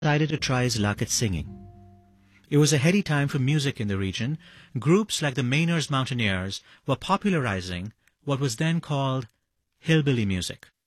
decided to try his luck at singing. It was a heady time for music in the region. Groups like the Mainers Mountaineers were popularizing what was then called hillbilly music.